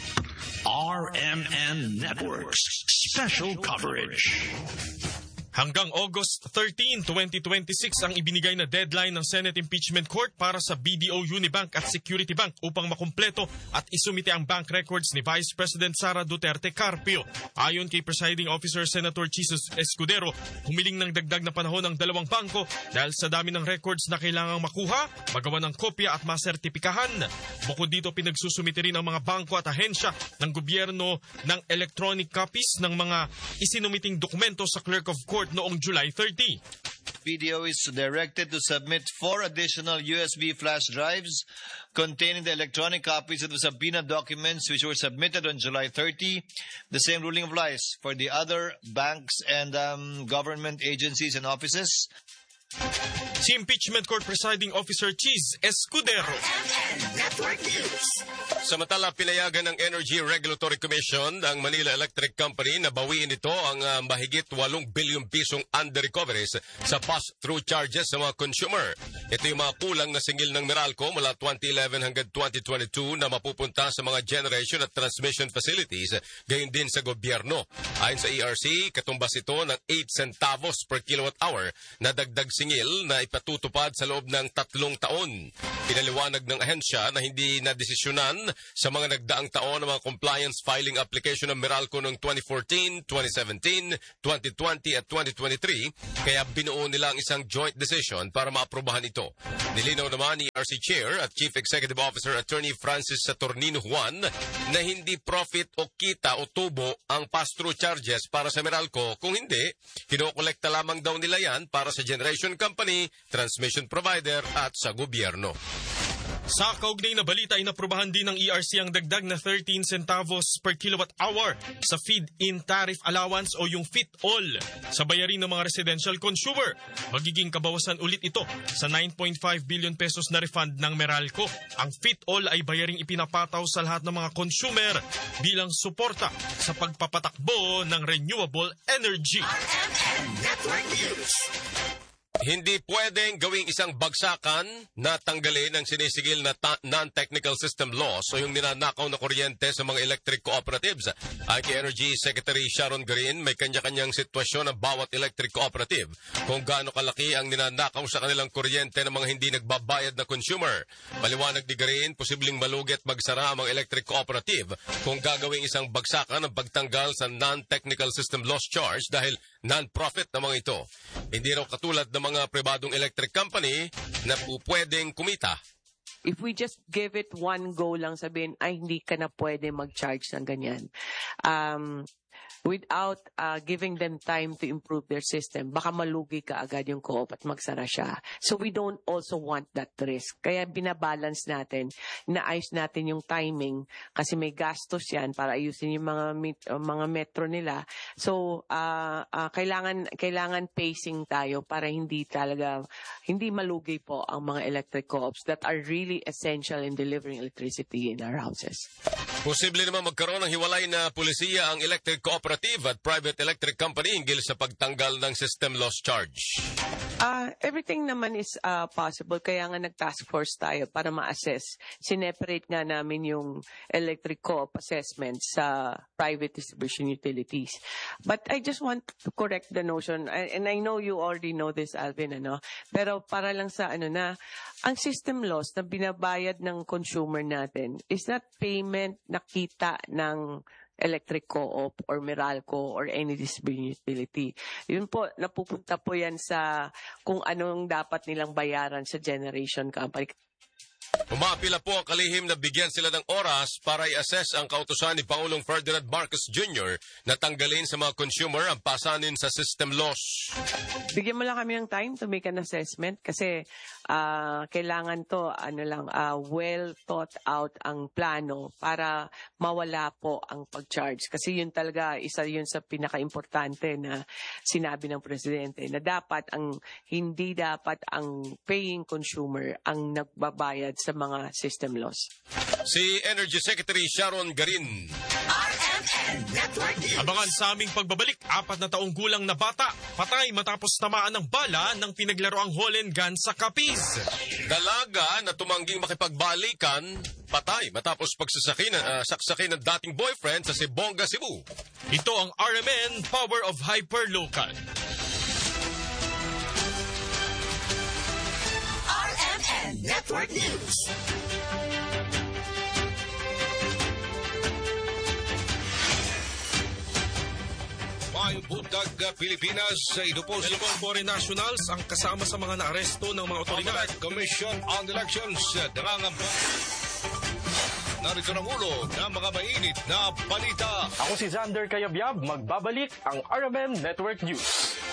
RMN Networks Special Coverage. Hanggang August 13, 2026 ang ibinigay na deadline ng Senate Impeachment Court para sa BDO Unibank at Security Bank upang makumpleto at isumite ang bank records ni Vice President Sara Duterte Carpio. Ayon kay Presiding Officer Senator Jesus Escudero, humiling ng dagdag na panahon ang dalawang bangko dahil sa dami ng records na kailangang makuha, magawa ng kopya at masertipikahan. Bukod dito, pinagsusumite rin ang mga bangko at ahensya ng gobyerno ng electronic copies ng mga isinumiting dokumento sa Clerk of Court noong July 30. BDO is directed to submit 4 additional USB flash drives containing the electronic copies of the subpoena documents which were submitted on July 30. The same ruling applies for the other banks and government agencies and offices. Si Impeachment Court Presiding Officer Cheese Escudero. Samantala, pinayagan ng Energy Regulatory Commission ng Manila Electric Company na bawiin ito ang mahigit 8 bilyong pisong under-recoveries sa pass-through charges sa mga consumer. Ito yung mga kulang na singil ng Meralco mula 2011 hanggang 2022 na mapupunta sa mga generation at transmission facilities, gayon din sa gobyerno. Ayon sa ERC, katumbas ito ng 8 centavos per kilowatt hour na dagdag singil na ipatutupad sa loob ng 3 taon. Pinaliwanag ng ahensya na hindi nadesisyonan sa mga nagdaang taon ng mga compliance filing application ng Meralco noong 2014, 2017, 2020 at 2023, kaya binuo nila ang isang joint decision para maaprubahan ito. Nilinaw naman ni ERC Chair at Chief Executive Officer Attorney Francis Saturnino Juan na hindi profit o kita o tubo ang pass-through charges para sa Meralco. Kung hindi, kinokolekta lamang daw nila yan para sa generation company, transmission provider at sa gobyerno. Sa kaugnay na balita ay naprubahan din ng ERC ang dagdag na 13 centavos per kilowatt hour sa feed-in tariff allowance o yung FIT-all sa bayarin ng mga residential consumer. Magiging kabawasan ulit ito sa 9.5 billion pesos na refund ng Meralco. Ang FIT-all ay bayaring ipinapataw sa lahat ng mga consumer bilang suporta sa pagpapatakbo ng renewable energy. Network News. Hindi pwedeng gawing isang bagsakan na tanggalin ang sinisigil na non-technical system loss o yung ninanakaw na kuryente sa mga electric cooperatives. Ang Energy Secretary Sharon Garin, may kanya-kanyang sitwasyon ng bawat electric cooperative kung gaano kalaki ang ninanakaw sa kanilang kuryente ng mga hindi nagbabayad na consumer. Paliwanag ni Garin, posibleng malugi at magsara ang mga electric cooperative kung gagawing isang bagsakan ng pagtanggal sa non-technical system loss charge dahil non-profit na mga ito. Hindi raw katulad ng mga pribadong electric company na pwedeng kumita. If we just give it one go lang, sabihin, ay hindi ka na pwede mag-charge ng ganyan. Without giving them time to improve their system, baka malugi ka agad yung co-op at magsara siya. So we don't also want that risk. Kaya binabalance natin, inaayos natin yung timing kasi may gastos yan para ayusin yung mga metro nila. So kailangan pacing tayo para hindi malugi po ang mga electric co-ops that are really essential in delivering electricity in our houses. Posible naman magkaroon ng hiwalay na pulisiya ang electric cooperative at private electric company hinggil sa pagtanggal ng system loss charge. Everything naman is possible. Kaya nga nag-task force tayo para ma-assess. Sineparate nga namin yung electric co-op assessment sa private distribution utilities. But I just want to correct the notion, and I know you already know this, Alvin, pero para lang sa ang system loss na binabayad ng consumer natin is not payment na kita ng electric co-op or Meralco or any distribution utility. Yun po, napupunta po yan sa kung anong dapat nilang bayaran sa generation company. Umapila po ang kalihim na bigyan sila ng oras para i-assess ang kautusan ni Pangulong Ferdinand Marcos Jr. na tanggalin sa mga consumer ang pasanin sa system loss. Bigyan mo lang kami ng time to make an assessment kasi kailangan to well thought out ang plano para mawala po ang pag-charge. Kasi yun talaga, isa yun sa pinaka-importante na sinabi ng Presidente na hindi dapat ang paying consumer ang nagbabayad sa mga system loss. Si Energy Secretary Sharon Garin. Abangan sa aming pagbabalik, 4 na taong gulang na bata patay matapos tamaan ng bala ng pinaglaroang Holland gun sa Capiz. Dalaga na tumangging makipagbalikan, patay matapos saksakin ng dating boyfriend sa Sibonga, Cebu. Ito ang RMN Power of Hyperlocal. RMN Network News. Buntag Pilipinas sa idupos. 2 foreign nationals ang kasama sa mga naaresto ng mga otoridad. Commission on Elections nangangamba. Narito ang ulo ng mga mainit na balita. Ako si Xander Kayabyab, magbabalik ang RMN Network News.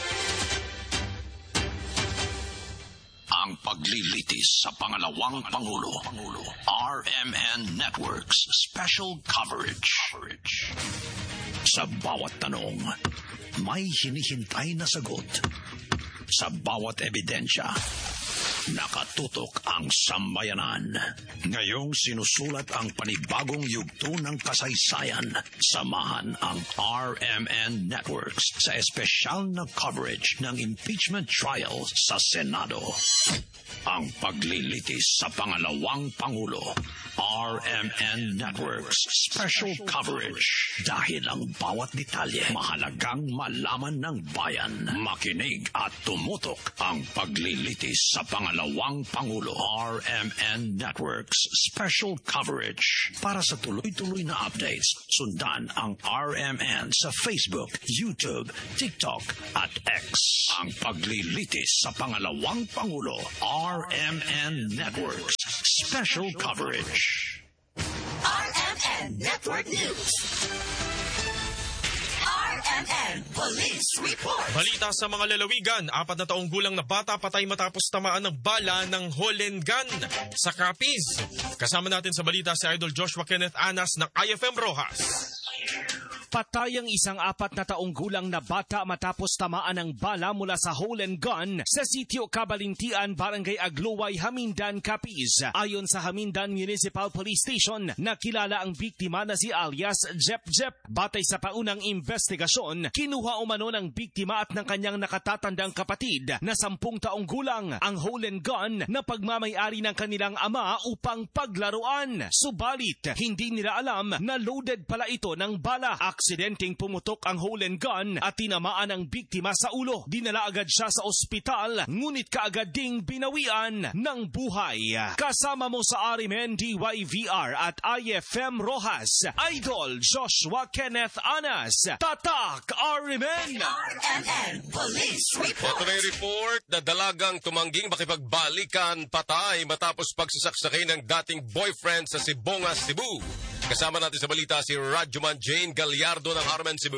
Ang paglilitis sa pangalawang Pangulo. RMN Network's special coverage. Sa bawat tanong, may hinihintay na sagot. Sa bawat ebidensya, nakatutok ang sambayanan. Ngayong sinusulat ang panibagong yugto ng kasaysayan. Samahan ang RMN Networks sa espesyal na coverage ng impeachment trial sa Senado. Ang paglilitis sa pangalawang Pangulo. RMN Networks special coverage. Dahil ang bawat detalye mahalagang malaman ng bayan. Makinig at tumutok ang paglilitis sa pangalawang Pangulo. RMN Networks special coverage. Para sa tuloy-tuloy na updates, sundan ang RMN sa Facebook, YouTube, TikTok at X. Ang paglilitis sa pangalawang Pangulo. RMN Networks special coverage. RMN Network News. RMN Police Report. Balita sa mga lalawigan, 4 na taong gulang na bata patay matapos tamaan ng bala ng Holland gun sa Capiz. Kasama natin sa balita si Idol Joshua Kenneth Anas ng IFM Rojas. Patay ang isang 4 na taong gulang na bata matapos tamaan ng bala mula sa hole and gun sa sitio Cabalintian, Barangay Agluway, Hamindan, Capiz. Ayon sa Hamindan Municipal Police Station, nakilala ang biktima na si alias Jep Jep. Batay sa paunang investigasyon, kinuha umano ng biktima at ng kanyang nakatatandang kapatid na 10 taong gulang ang hole and gun na pagmamayari ng kanilang ama upang paglaruan. Subalit, hindi nila alam na loaded pala ito ng bala. Aksidenteng pumutok ang hole and gun at tinamaan ang biktima sa ulo. Dinala agad siya sa ospital, ngunit kaagad ding binawian ng buhay. Kasama mo sa RMN DYVR at IFM Rojas, Idol Joshua Kenneth Anas, Tatak RMN! RMN Police Report. Ito na yung report na dalagang tumangging makipagbalikan patay matapos pagsasaksakay ng dating boyfriend sa Sibonga, Cebu. Kasama natin sa balita si Radyoman Jane Gallardo ng RMN Cebu.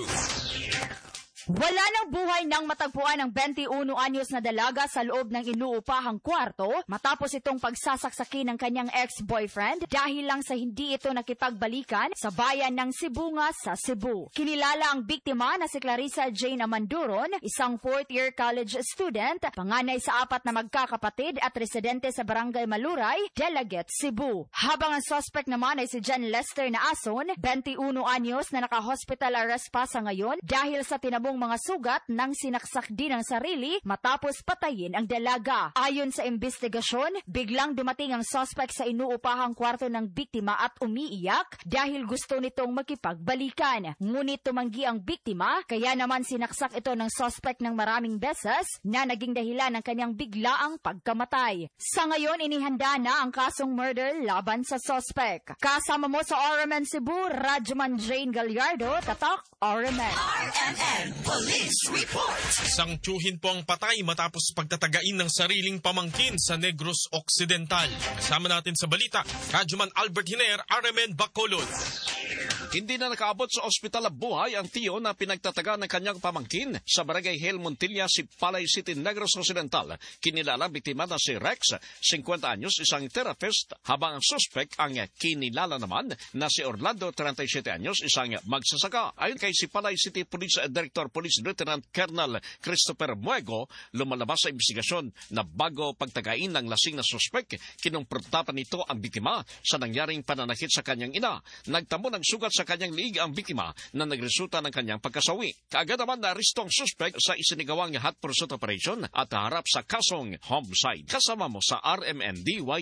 Wala ng buhay nang matagpuan ng 21 anyos na dalaga sa loob ng inuupahang kwarto matapos itong pagsasaksakin ng kanyang ex-boyfriend dahil lang sa hindi ito nakipagbalikan sa bayan ng Sibunga sa Cebu. Kinilala ang biktima na si Clarissa Jane Amanduron, isang 4th-year college student, panganay sa 4 na magkakapatid at residente sa Barangay Maluray, Delaget, Cebu. Habang ang suspect naman ay si John Lester Naason, 21 anyos na naka-hospital arrest pa sa ngayon dahil sa tinabong mga sugat nang sinaksak din ang sarili matapos patayin ang dalaga. Ayon sa investigasyon, biglang dumating ang suspect sa inuupahang kwarto ng biktima at umiiyak dahil gusto nitong makipagbalikan. Ngunit tumanggi ang biktima, kaya naman sinaksak ito ng suspect ng maraming beses na naging dahilan ng kanyang biglaang pagkamatay. Sa ngayon, inihanda na ang kasong murder laban sa suspect. Kasama mo sa RMN Cebu, Radyoman Jane Gallardo, Tatak RMN. RMN Police Report. Isang tiyuhin po ang patay matapos pagtatagain ng sariling pamangkin sa Negros Occidental. Kasama natin sa balita, Radyoman Albert Hiner, RMN Bacolod. Hindi na nakaabot sa ospital ang buhay ang tiyo na pinagtataga ng kanyang pamangkin sa Barangay Hale, Montilla, Sipalay City, Negros Occidental. Kinilala biktima na si Rex, 50 anyos, isang therapist, habang ang suspect ang kinilala naman na si Orlando, 37 anyos, isang magsasaka. Ayon kay Sipalay City Police Director Police Lieutenant Colonel Christopher Muego, lumalabas sa investigasyon na bago pagtagain ng lasing na suspect, kinumprontapan nito ang biktima sa nangyaring pananakit sa kanyang ina. Nagtamo ng sugat sa kanyang liig ang biktima na nagresulta ng kanyang pagkasawi. Kaagad naman na-aresto ang suspect sa isinigawang hot pursuit operation at harap sa kasong homicide. Kasama mo sa RMN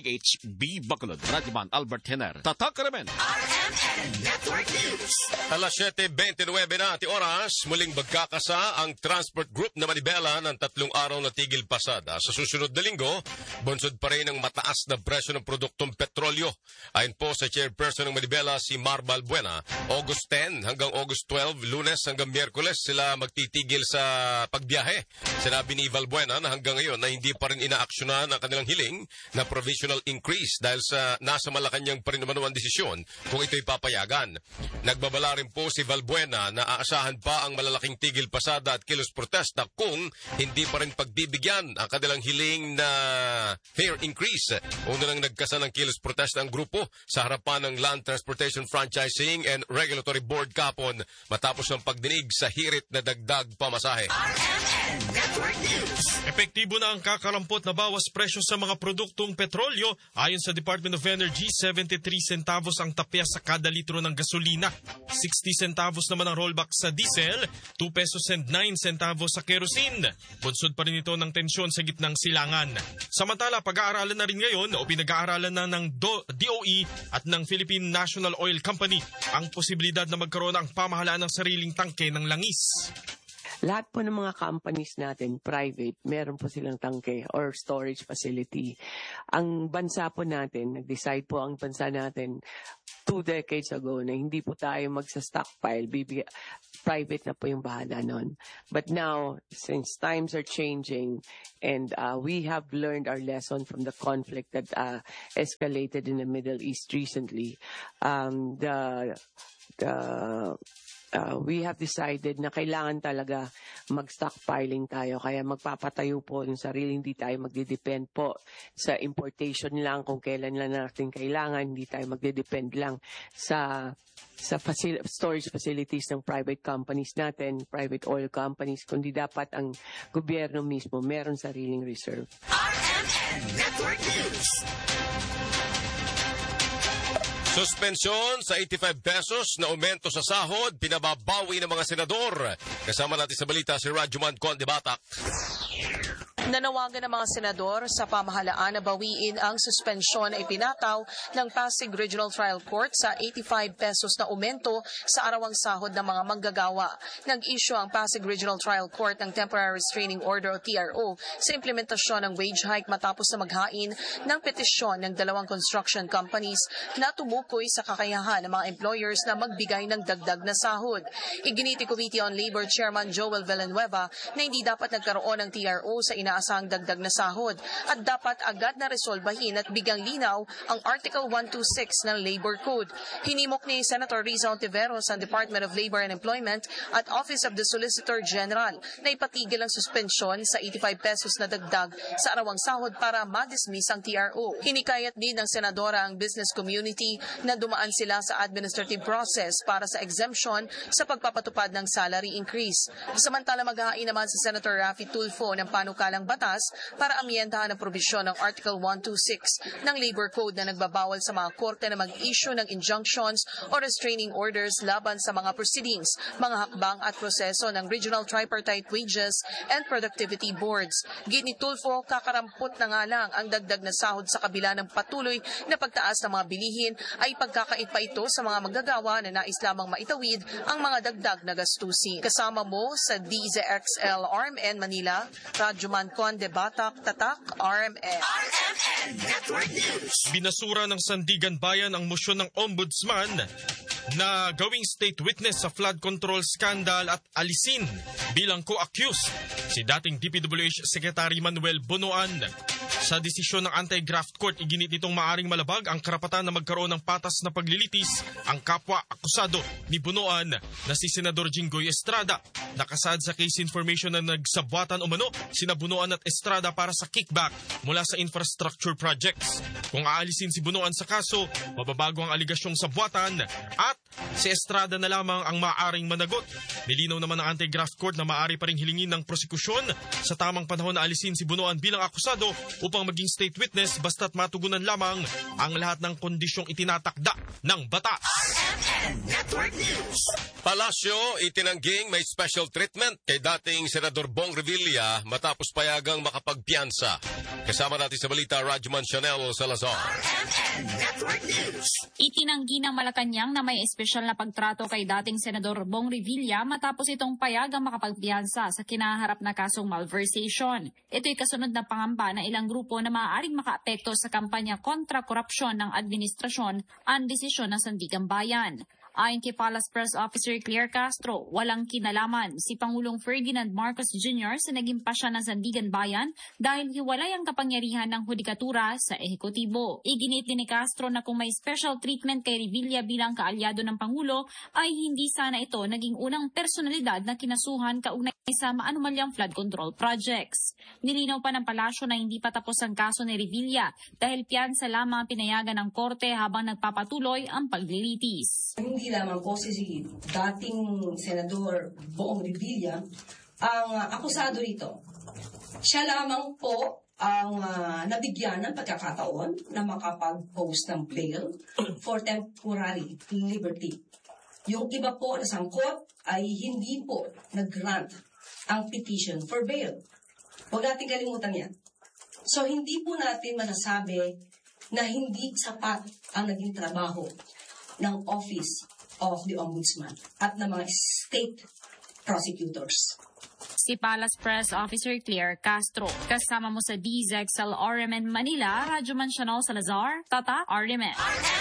DYHB Bacolod, Radyoman Albert Hiner, Tatak RMN. RMN Network News. Alas 7:29 na ati oras, muling magkakasa ang Transport Group na Manibela ng 3 araw na tigil pasada. Sa susunod na linggo, bunsod pa rin ang mataas na presyo ng produktong petrolyo. Ayon po sa chairperson ng Manibela, si Mar Balbuena, August 10 hanggang August 12, Lunes hanggang Miyerkules sila magtitigil sa pagbiyahe. Sinabi ni Balbuena na hanggang ngayon na hindi pa rin inaaksyonan ang kanilang hiling na provisional increase dahil sa nasa Malacanang pa rin naman ang desisyon kung ito'y papayagan. Nagbabala rin po si Balbuena na aasahan pa ang malalaking tigil pasada at kilos protesta kung hindi pa rin pagbibigyan ang kanilang hiling na fare increase. Una nang nagkasa ng kilos protesta ang grupo sa harapan ng Land Transportation Franchising and Regulatory Board kapon matapos ng pagdinig sa hirit na dagdag pamasahe. Epektibo na ang kakarampot na bawas presyo sa mga produktong petrolyo. Ayon sa Department of Energy, 73 centavos ang tapya sa kada litro ng gasolina, 60 centavos naman ang rollback sa diesel, 2 pesos and 9 centavos sa kerosene. Bunsod pa rin ito ng tensyon sa gitnang silangan. Samantala, pag-aaralan na rin ngayon o pinag-aaralan na ng DOE at ng Philippine National Oil Company ang posibilidad na magkaroon ng pamahalaan ng sariling tangke ng langis. Lahat po ng mga companies natin, private, meron po silang tangke or storage facility. Ang bansa po natin, nag-decide po ang bansa natin 2 decades ago na hindi po tayo magsa-stockpile. Private na po yung bahala nun. But now, since times are changing and we have learned our lesson from the conflict that escalated in the Middle East recently, the we have decided na kailangan talaga mag-stockpiling tayo. Kaya magpapatayo po ng sarili, hindi tayo magdidepend po sa importation lang kung kailan lang natin kailangan. Hindi tayo magdidepend lang sa storage facilities ng private companies natin, private oil companies, kundi dapat ang gobyerno mismo meron sariling reserve. RMN Network News. Suspensyon sa 85 pesos na aumento sa sahod, pinababawi ng mga senador. Kasama natin sa balita si Rajuman Conde Batak. Nanawagan ng mga senador sa pamahalaan na bawiin ang suspensyon ay pinataw ng Pasig Regional Trial Court sa 85 pesos na aumento sa arawang sahod ng mga manggagawa. Nag-issue ang Pasig Regional Trial Court ng Temporary Restraining Order o TRO sa implementasyon ng wage hike matapos na maghain ng petisyon ng dalawang construction companies na tumukoy sa kakayahan ng mga employers na magbigay ng dagdag na sahod. Iginiti Committee on Labor Chairman Joel Villanueva na hindi dapat nagkaroon ng TRO sa inaasahang dagdag na sahod at dapat agad na resolbahin at bigang linaw ang Article 126 ng Labor Code. Hinimok ni Senator Riza Ontiveros ang Department of Labor and Employment at Office of the Solicitor General na ipatigil ang suspensyon sa 85 pesos na dagdag sa arawang sahod para ma-dismiss ang TRO. Hinikayat din ng senadora ang business community na dumaan sila sa administrative process para sa exemption sa pagpapatupad ng salary increase. Samantala maghahain naman si Senator Raffy Tulfo ng panukalang batas para amyendahan ang probisyon ng Article 126 ng Labor Code na nagbabawal sa mga korte na mag-issue ng injunctions o restraining orders laban sa mga proceedings, mga hakbang at proseso ng Regional Tripartite Wages and Productivity Boards. Gini Tulfo, kakarampot na nga lang ang dagdag na sahod sa kabila ng patuloy na pagtaas ng mga bilihin ay pagkakait pa ito sa mga manggagawa na nais lamang maitawid ang mga dagdag na gastusin. Kasama mo sa DZXL RMN Manila, Rajuman Conde Batak, Tatak, RMN. RMN Network News. Binasura ng Sandigan Bayan ang motion ng Ombudsman na gawing state witness sa flood control scandal at alisin bilang co-accused si dating DPWH Secretary Manuel Bonoan. Sa desisyon ng Anti-Graft Court, iginit nitong maaring malabag ang karapatan na magkaroon ng patas na paglilitis ang kapwa-akusado ni Bonoan na si Senador Jinggoy Estrada. Nakasad sa case information na nagsabwatan umano sina Bonoan at Estrada para sa kickback mula sa infrastructure projects. Kung aalisin si Bonoan sa kaso, mababago ang aligasyong sabwatan at si Estrada na lamang ang maaaring managot. Nilinaw naman ng Anti-Graft Court na maaari pa ring hilingin ng prosekusyon sa tamang panahon na alisin si Bonoan bilang akusado upang maging state witness basta't matugunan lamang ang lahat ng kondisyong itinatakda ng batas. Network News. Palasyo itinangging may special treatment kay dating Senador Bong Revilla matapos payagang makapagpiyansa. Kasama natin sa balita, Rajuman Chanel Salazar. Network News. Itinanggi ng Malacanang na may espesyal na pagtrato kay dating Senador Bong Revilla matapos itong payagang makapagpiyansa sa kinaharap na kasong malversation. Ito'y kasunod na pangamba ng ilang grupo na maaaring makaapekto sa kampanya kontra korupsyon ng administrasyon ang desisyon ng Sandigan Bayan. Ayon kay Palace Press Officer Claire Castro, walang kinalaman si Pangulong Ferdinand Marcos Jr. sa naging pasya ng Sandigan Bayan dahil hiwalay ang kapangyarihan ng hudikatura sa ehekutibo. Iginit din ni Castro na kung may special treatment kay Revilla bilang kaalyado ng Pangulo ay hindi sana ito naging unang personalidad na kinasuhan kaugnay sa maanumalyang flood control projects. Nilinaw pa ng palasyo na hindi pa tapos ang kaso ni Revilla dahil piyansa lamang pinayagan ng korte habang nagpapatuloy ang paglilitis. Hindi lamang po si dating Senador Bong Revilla ang akusado rito. Siya lamang po ang nabigyan ng pagkakataon na makapag-post ng bail for temporary liberty. Yung iba po na sangkot ay hindi po nag-grant ang petition for bail. Huwag natin kalimutan yan. So hindi po natin masasabi na hindi sapat ang naging trabaho ng Office of the Ombudsman at ng mga state prosecutors. Si Palace Press Officer Claire Castro. Kasama mo sa DZXL RMN Manila, Rajuman Chanel Salazar, Tata, RMN.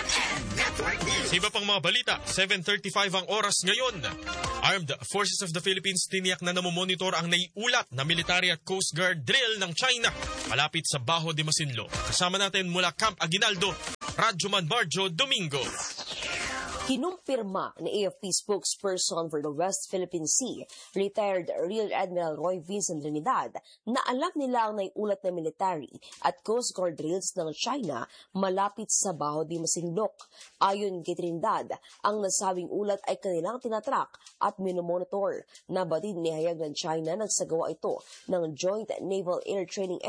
Sa iba pang mga balita, 7:35 ang oras ngayon. Armed Forces of the Philippines tiniyak na namomonitor ang naiulat na military at Coast Guard drill ng China malapit sa Bajo de Masinloc. Kasama natin mula Camp Aguinaldo, Rajuman Barjo Domingo. Kinumpirma ni AFP spokesperson for the West Philippine Sea, retired Rear Admiral Roy Vincent Trinidad, na alam nila ang naiulat na military at Coast Guard drills ng China malapit sa Baho de Masinloc. Ayon kay Trinidad, ang nasabing ulat ay kanilang tinatrack at minomonitor. Nabatid ni hayag ng China nagsagawa ito ng Joint Naval Air Training